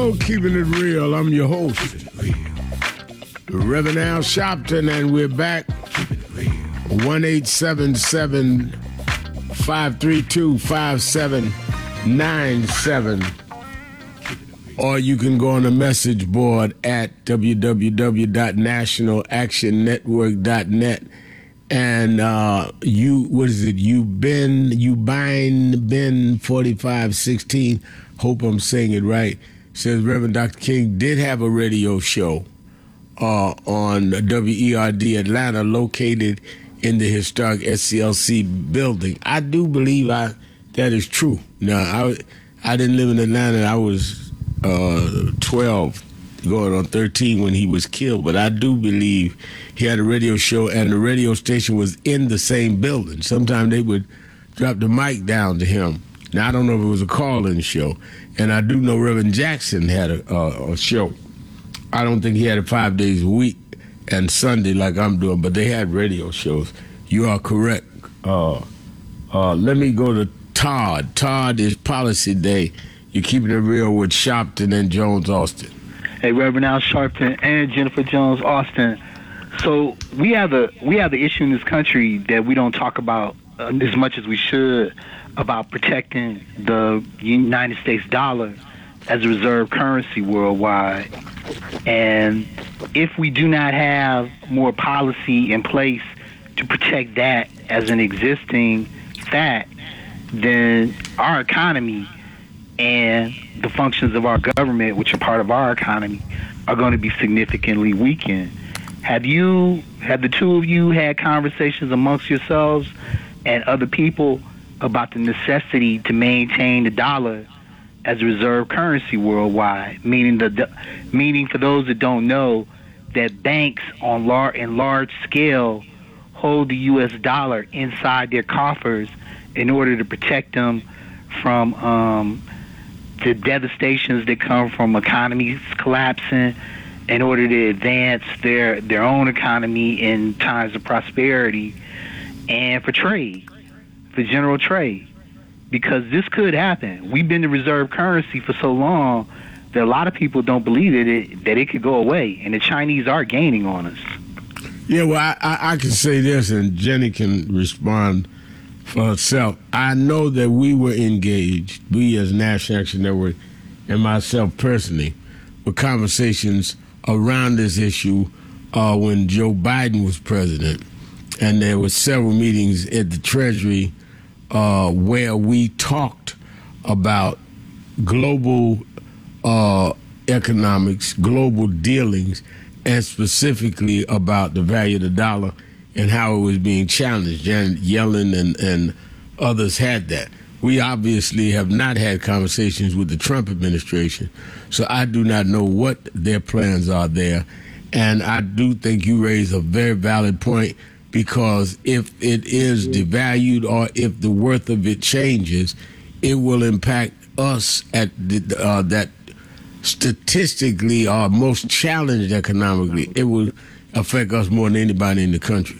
Hello, keeping it real. I'm your host, Reverend Al Sharpton, and we're back. 1-877-532-5797. Or you can go on the message board at www.nationalactionnetwork.net. And Ben 4516, hope I'm saying it right, says Reverend Dr. King did have a radio show on WERD Atlanta, located in the historic SCLC building. I do believe that is true. Now, I didn't live in Atlanta. I was 12, going on 13 when he was killed, but I do believe he had a radio show, and the radio station was in the same building. Sometimes they would drop the mic down to him. Now, I don't know if it was a call-in show, and I do know Reverend Jackson had a show. I don't think he had it 5 days a week and Sunday like I'm doing, but they had radio shows. You are correct. Let me go to Todd. Todd is Policy Day. You're keeping it real with Sharpton and Jones Austin. Hey, Reverend Al Sharpton and Jennifer Jones Austin. So we have the issue in this country that we don't talk about as much as we should, about protecting the United States dollar as a reserve currency worldwide. And if we do not have more policy in place to protect that as an existing fact, then our economy and the functions of our government, which are part of our economy, are going to be significantly weakened. Have the two of you had conversations amongst yourselves and other people about the necessity to maintain the dollar as a reserve currency worldwide? Meaning for those that don't know, that banks in large scale hold the U.S. dollar inside their coffers in order to protect them from the devastations that come from economies collapsing, in order to advance their own economy in times of prosperity, and for trade, for general trade. Because this could happen. We've been the reserve currency for so long that a lot of people don't believe that it could go away, and the Chinese are gaining on us. Yeah, well, I can say this, and Jenny can respond for herself. I know that we were engaged, we as National Action Network and myself personally, with conversations around this issue when Joe Biden was president. And there were several meetings at the Treasury where we talked about global economics, global dealings, and specifically about the value of the dollar and how it was being challenged. Janet Yellen and others had that. We obviously have not had conversations with the Trump administration, so I do not know what their plans are there. And I do think you raise a very valid point, because if it is devalued or if the worth of it changes, it will impact us at that statistically are most challenged economically. It will affect us more than anybody in the country.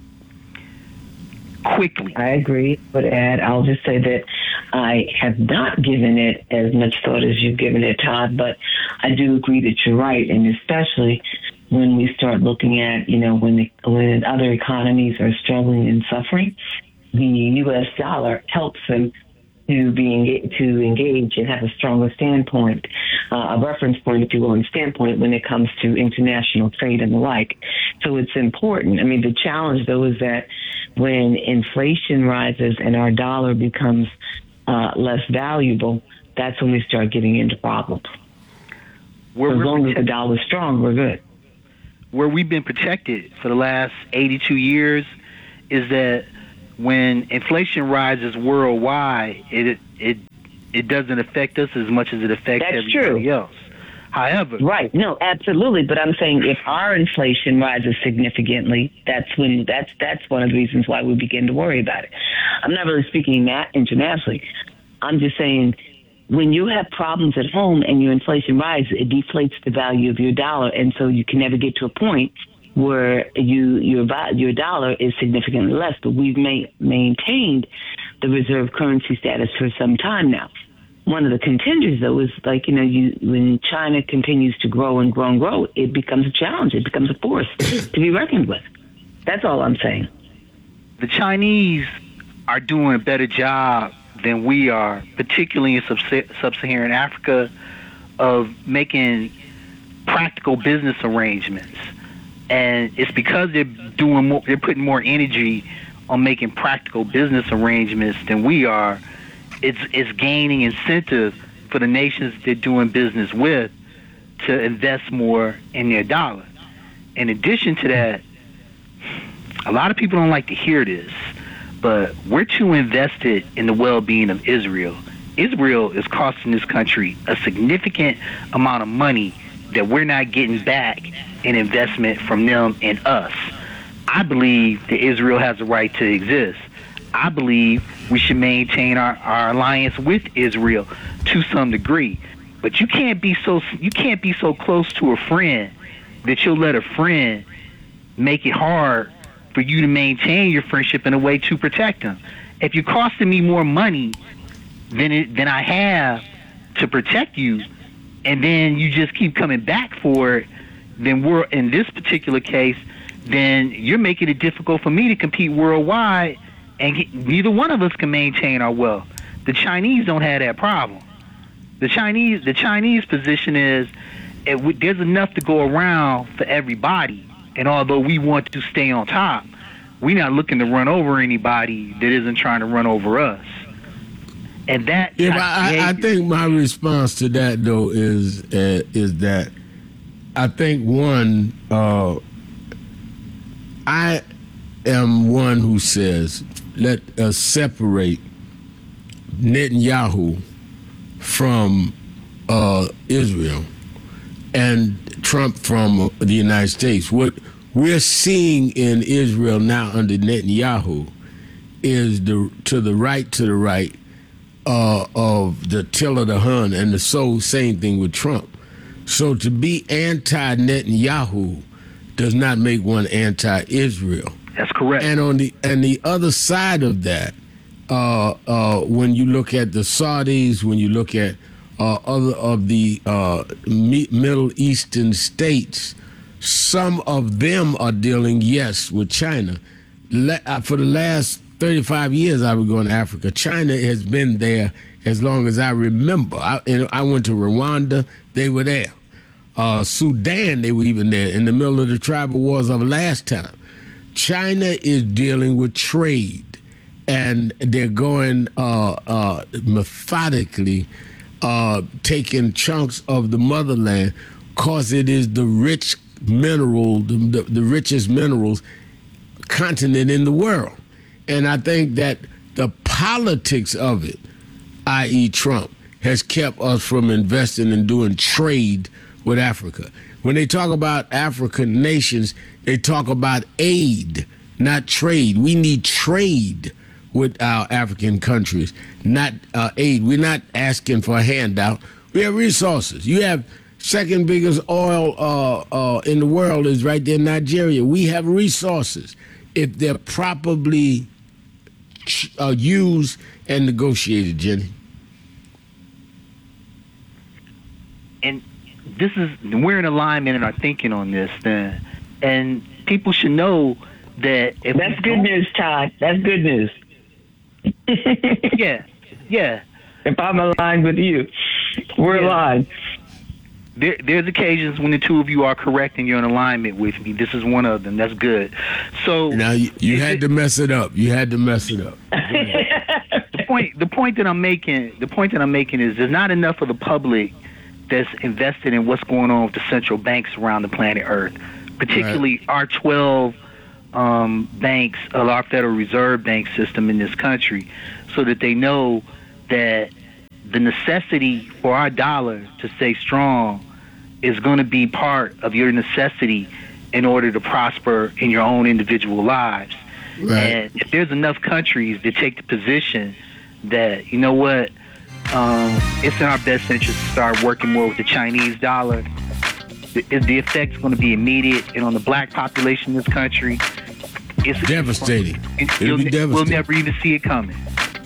Quickly. I agree. But I'll just say that I have not given it as much thought as you've given it, Todd, but I do agree that you're right, and especially when we start looking at, when other economies are struggling and suffering, the U.S. dollar helps them to engage and have a stronger standpoint, a reference point, if you will, and standpoint when it comes to international trade and the like. So it's important. I mean, the challenge, though, is that when inflation rises and our dollar becomes less valuable, that's when we start getting into problems. As long as the dollar's strong, we're good. Where we've been protected for the last 82 years is that when inflation rises worldwide, it doesn't affect us as much as it affects everybody else. However, right, no, absolutely. But I'm saying if our inflation rises significantly, that's one of the reasons why we begin to worry about it. I'm not really speaking that internationally. I'm just saying when you have problems at home and your inflation rises, it deflates the value of your dollar, and so you can never get to a point where your dollar is significantly less. But we've maintained the reserve currency status for some time now. one of the contenders, though, is like, when China continues to grow and grow and grow, it becomes a challenge. It becomes a force to be reckoned with. That's all I'm saying. The Chinese are doing a better job than we are, particularly in sub-Saharan Africa, of making practical business arrangements. And it's because they're putting more energy on making practical business arrangements than we are. It's gaining incentive for the nations they're doing business with to invest more in their dollar. In addition to that, a lot of people don't like to hear this, but we're too invested in the well-being of Israel. Israel is costing this country a significant amount of money that we're not getting back in investment from them and us. I believe that Israel has a right to exist. I believe we should maintain our alliance with Israel to some degree. But you can't be so close to a friend that you'll let a friend make it hard for you to maintain your friendship in a way to protect them. If you're costing me more money than I have to protect you, and then you just keep coming back for it, then we're in this particular case, then you're making it difficult for me to compete worldwide, and neither one of us can maintain our wealth. The Chinese don't have that problem. The Chinese position is there's enough to go around for everybody, and although we want to stay on top, we're not looking to run over anybody that isn't trying to run over us. And that I think my response to that though is that I think one, I am one who says let us separate Netanyahu from Israel and Trump from the United States. What we're seeing in Israel now under Netanyahu is to the right of the Till of the Hun, and the same thing with Trump. So to be anti-Netanyahu does not make one anti-Israel. That's correct. And on the other side of that, when you look at the Saudis, when you look at other of the Middle Eastern states, some of them are dealing, yes, with China. For the last 35 years I was going to Africa. China has been there as long as I remember. I went to Rwanda, they were there. Sudan, they were even there in the middle of the tribal wars of last time. China is dealing with trade, and they're going methodically taking chunks of the motherland because it is the rich mineral, the richest minerals continent in the world. And I think that the politics of it, i.e. Trump, has kept us from investing and doing trade with Africa. When they talk about African nations, they talk about aid, not trade. We need trade with our African countries, not aid. We're not asking for a handout. We have resources. You have second biggest oil in the world is right there in Nigeria. We have resources if they're properly used and negotiated, Jenny. And we're in alignment in our thinking on this, then, and people should know that if that's good news, Todd. That's good news. Yeah. If I'm aligned with you, we're aligned. There's occasions when the two of you are correct and you're in alignment with me. This is one of them. That's good. So now you had to mess it up. You had to mess it up. The point that I'm making is there's not enough of the public that's invested in what's going on with the central banks around the planet Earth, particularly our 12 banks of our Federal Reserve Bank system in this country, so that they know that the necessity for our dollar to stay strong is going to be part of your necessity in order to prosper in your own individual lives. Right. And if there's enough countries that take the position that, you know what, it's in our best interest to start working more with the Chinese dollar, the effect's going to be immediate. And on the black population in this country, it's devastating. It'll be devastating. We'll never even see it coming.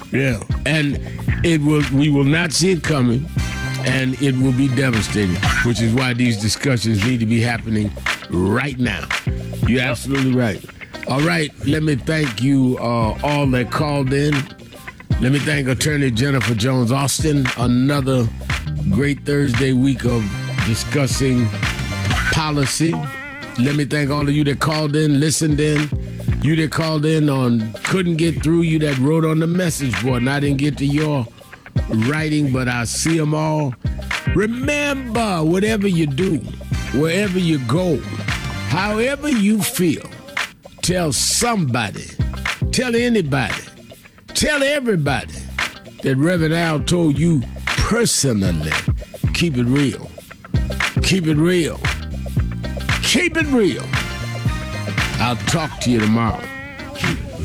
Yeah, and we will not see it coming, and it will be devastating, which is why these discussions need to be happening right now. You're absolutely right. All right, let me thank you all that called in. Let me thank Attorney Jennifer Jones Austin. Another great Thursday week of discussing policy. Let me thank all of you that called in, listened in. You that called in on couldn't get through, you that wrote on the message board, and I didn't get to your writing, but I see them all. Remember, whatever you do, wherever you go, however you feel, tell somebody, tell anybody, tell everybody that Reverend Al told you personally. Keep it real. Keep it real. Keep it real. I'll talk to you tomorrow. Keep it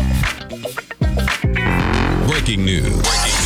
real. Breaking news.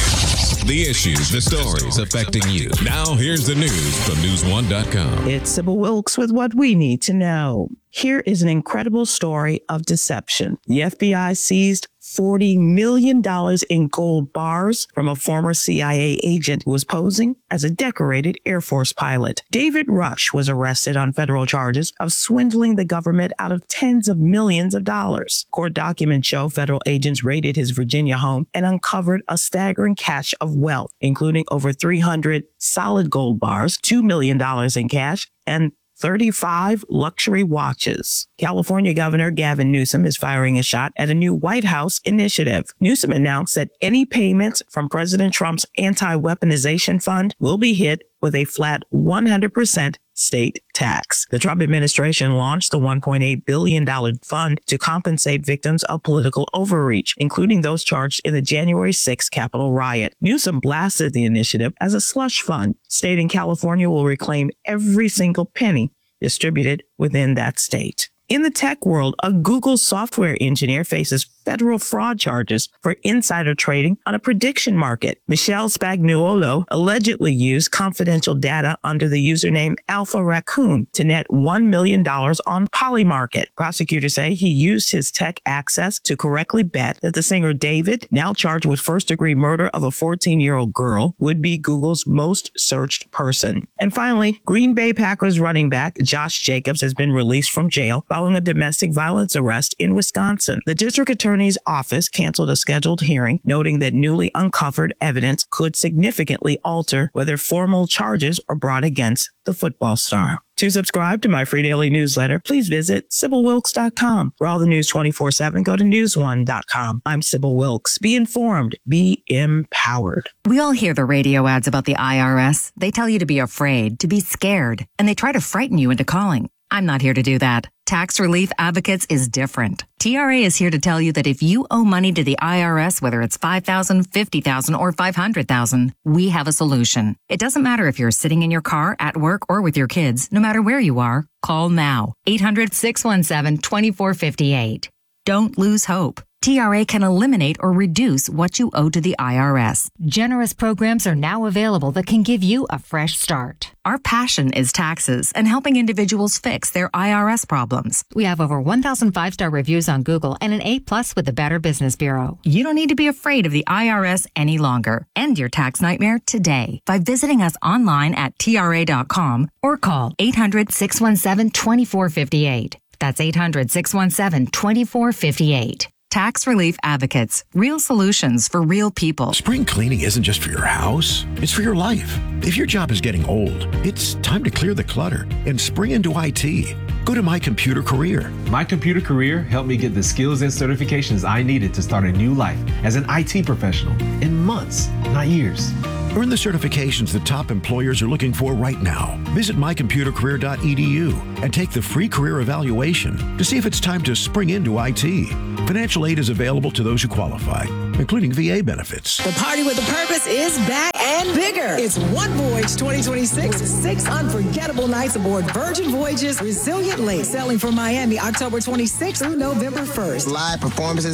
The issues, the stories affecting you. Now here's the news from News1.com. It's Sybil Wilkes with what we need to know. Here is an incredible story of deception. The FBI seized $40 million in gold bars from a former CIA agent who was posing as a decorated Air Force pilot. David Rush was arrested on federal charges of swindling the government out of tens of millions of dollars. Court documents show federal agents raided his Virginia home and uncovered a staggering cache of wealth, including over 300 solid gold bars, $2 million in cash, and 35 luxury watches. California Governor Gavin Newsom is firing a shot at a new White House initiative. Newsom announced that any payments from President Trump's anti-weaponization fund will be hit with a flat 100% state tax. The Trump administration launched the $1.8 billion fund to compensate victims of political overreach, including those charged in the January 6th Capitol riot. Newsom blasted the initiative as a slush fund, stating California will reclaim every single penny distributed within that state. In the tech world, a Google software engineer faces federal fraud charges for insider trading on a prediction market. Michelle Spagnuolo allegedly used confidential data under the username Alpha Raccoon to net $1 million on Polymarket. Prosecutors say he used his tech access to correctly bet that the singer David, now charged with first-degree murder of a 14-year-old girl, would be Google's most searched person. And finally, Green Bay Packers running back Josh Jacobs has been released from jail following a domestic violence arrest in Wisconsin. The district attorney's office canceled a scheduled hearing, noting that newly uncovered evidence could significantly alter whether formal charges are brought against the football star. To subscribe to my free daily newsletter, please visit SybilWilkes.com. For all the news 24/7, go to News1.com. I'm Sybil Wilkes. Be informed. Be empowered. We all hear the radio ads about the IRS. They tell you to be afraid, to be scared, and they try to frighten you into calling. I'm not here to do that. Tax Relief Advocates is different. TRA is here to tell you that if you owe money to the IRS, whether it's $5,000, $50,000, or $500,000, we have a solution. It doesn't matter if you're sitting in your car, at work, or with your kids. No matter where you are, call now. 800-617-2458. Don't lose hope. TRA can eliminate or reduce what you owe to the IRS. Generous programs are now available that can give you a fresh start. Our passion is taxes and helping individuals fix their IRS problems. We have over 1,000 5-star reviews on Google and an A+ with the Better Business Bureau. You don't need to be afraid of the IRS any longer. End your tax nightmare today by visiting us online at TRA.com or call 800-617-2458. That's 800-617-2458. Tax Relief Advocates. Real solutions for real people. Spring cleaning isn't just for your house, it's for your life. If your job is getting old, it's time to clear the clutter and spring into IT. Go to My Computer Career. My Computer Career helped me get the skills and certifications I needed to start a new life as an IT professional in months, not years. Earn the certifications that top employers are looking for right now. Visit mycomputercareer.edu and take the free career evaluation to see if it's time to spring into IT. Financial aid is available to those who qualify, including VA benefits. The Party with a Purpose is back and bigger. It's One Voyage 2026. 6 unforgettable nights aboard Virgin Voyages Resilient Lake, sailing from Miami October 26th through November 1st. Live performances